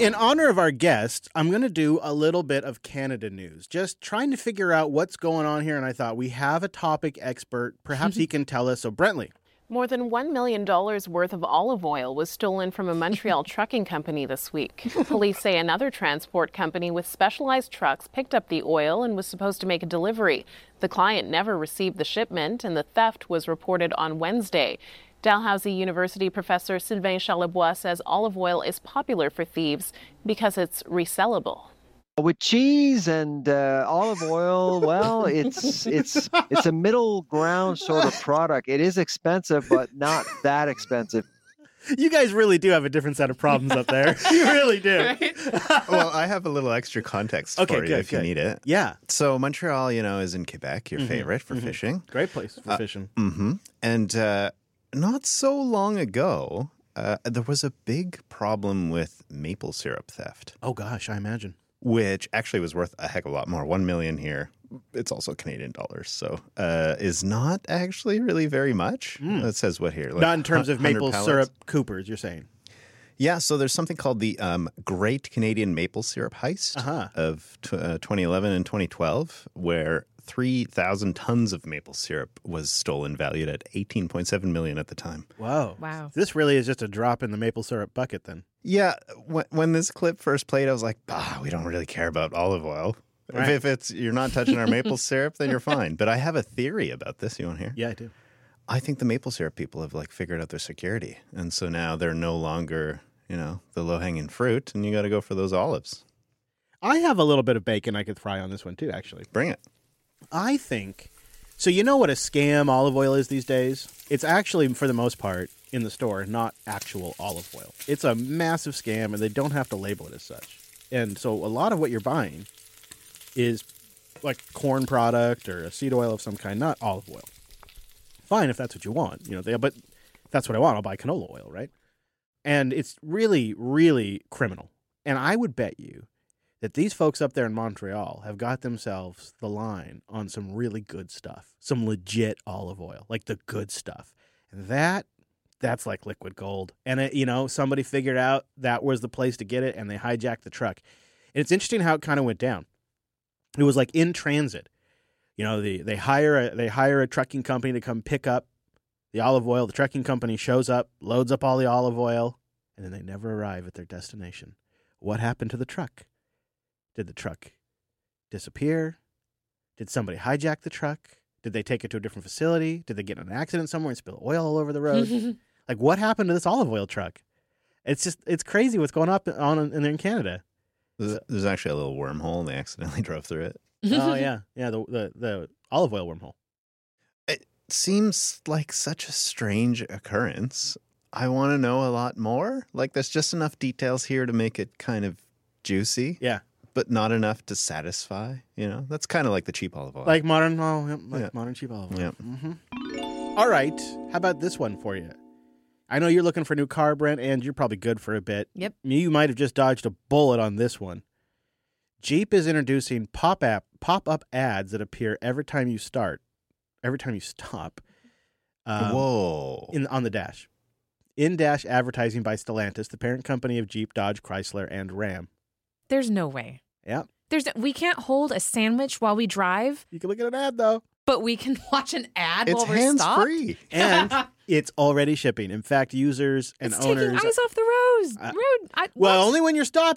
In honor of our guest, I'm going to do a little bit of Canada news, just trying to figure out what's going on here. And I thought we have a topic expert. Perhaps he can tell us. So, Brentley. More than $1 million worth of olive oil was stolen from a Montreal trucking company this week. Police say another transport company with specialized trucks picked up the oil and was supposed to make a delivery. The client never received the shipment, and the theft was reported on Wednesday. Dalhousie University professor Sylvain Charlebois says olive oil is popular for thieves because it's resellable. With cheese and olive oil, well, it's a middle ground sort of product. It is expensive, but not that expensive. You guys really do have a different set of problems up there. You really do. Right? Well, I have a little extra context for you if you need it. Yeah. So Montreal, is in Quebec, your favorite for fishing. Great place for fishing. And not so long ago, there was a big problem with maple syrup theft. Oh, gosh, I imagine. Which actually was worth a heck of a lot more. 1 million here. It's also Canadian dollars, so is not actually really very much. It says what here? Like not in terms of maple pallets. syrup coopers, you're saying? Yeah, so there's something called the Great Canadian Maple Syrup Heist of 2011 and 2012, where 3,000 tons of maple syrup was stolen, valued at $18.7 million at the time. Wow. This really is just a drop in the maple syrup bucket then. Yeah, when this clip first played, I was like, we don't really care about olive oil. Right. If you're not touching our maple syrup, then you're fine. But I have a theory about this. You want to hear? Yeah, I do. I think the maple syrup people have figured out their security. And so now they're no longer, the low-hanging fruit, and you got to go for those olives. I have a little bit of bacon I could fry on this one too, actually. Bring it. I think, so you know what a scam olive oil is these days? It's actually, for the most part, in the store, not actual olive oil. It's a massive scam, and they don't have to label it as such. And so a lot of what you're buying is like corn product or a seed oil of some kind, not olive oil. Fine if that's what you want, but if that's what I want, I'll buy canola oil, right? And it's really, really criminal. And I would bet you that these folks up there in Montreal have got themselves the line on some really good stuff, some legit olive oil, like the good stuff. And that's like liquid gold. And, somebody figured out that was the place to get it, and they hijacked the truck. And it's interesting how it kind of went down. It was like in transit. They hire a trucking company to come pick up the olive oil. The trucking company shows up, loads up all the olive oil, and then they never arrive at their destination. What happened to the truck? Did the truck disappear? Did somebody hijack the truck? Did they take it to a different facility? Did they get in an accident somewhere and spill oil all over the road? What happened to this olive oil truck? It's crazy what's going on in Canada. There's actually a little wormhole, and they accidentally drove through it. Oh, yeah. Yeah, the olive oil wormhole. It seems like such a strange occurrence. I want to know a lot more. There's just enough details here to make it kind of juicy. Yeah. But not enough to satisfy, That's kind of like the cheap olive oil. Like modern cheap olive oil. Yeah. Mm-hmm. All right. How about this one for you? I know you're looking for a new car, Brent, and you're probably good for a bit. Yep. You might have just dodged a bullet on this one. Jeep is introducing pop-up ads that appear every time you stop. Whoa. On the dash. In-dash advertising by Stellantis, the parent company of Jeep, Dodge, Chrysler, and Ram. There's no way. Yeah. We can't hold a sandwich while we drive. You can look at an ad, though. But we can watch an ad it's while we're stopped? hands-free. And it's already shipping. In fact, users and owners... It's taking eyes off the road. Well, only when you're stopped,